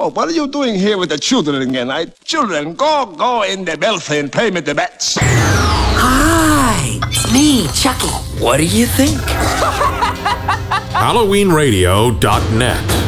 Oh, what are you doing here with the children again? Children, go in the belfry and play with the bats. Hi, it's me, Chucky. What do you think? HalloweenRadio.net